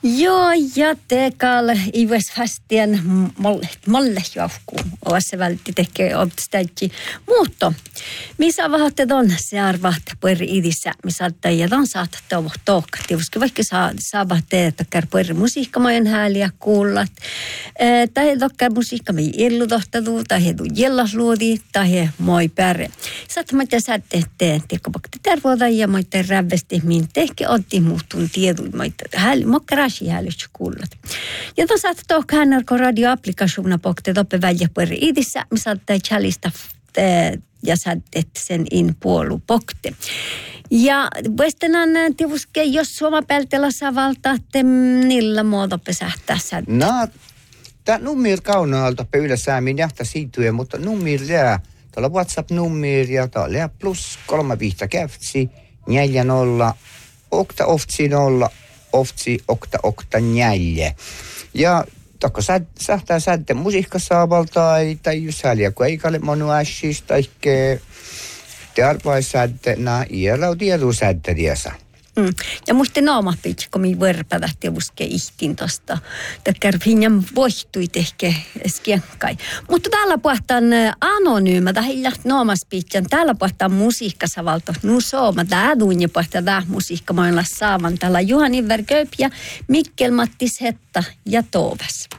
Joo, ja tekal ives fastien molle johkuu. Oassa vältti tekee obstäkki muutto. Missä vahatte on se arvaat pueri idissä, missä on saattaa tohka. Tietysti vaikka saavat tehdä pueri musiikkamajan hääliä kuullat. Tai tokkar musiikkamai illutohtadu, tai he jellasluodi, tai he moi pärre. Saattaa säätte tekkopakti tervoda ja moitte rävesti, min tehke otti muuttuun tieduin moitte mokkarashi hälytsä kuullat. Ja tuon saattaa tohka hänärko radioapplikasuuna pokte toppe välja pueri idissä, missä saattaa chalista ja saatet sen in puolu pokte. Ja vuostenan tivuske, jos Suoma peltellä saa valtaatte, niillä muuta pesähtää sä? No, tämä nummir kaunaalta pöydässä minä jähtä siityä, mutta nummir jää. Tuolla WhatsApp-nummir ja tuolla plus 35 käftsi, 40, okta oftsi 0, oftsi okta 4. Ja tokko sähtää sätte musiikkasaavalta tai jos häliä, kun ei kalle monu ässis, taikke te arvaissätte, iällä on tiedu sätte tiesä. Ja musta naama pitkä, kun minä verpävät ja uske ihtin tosta. Täkkär hinnan voihtui tehke skienkai. Mutta täällä puhutaan anonyymä, tai hiljaht naamas pitkä. Täällä puhutaan musiikkasavalto. Nu sooma, tää duunja puhutaan tää musiikka. Mä oon saavan täällä Juhani Verköp ja Mikkel Mattis Hetta ja Tooves.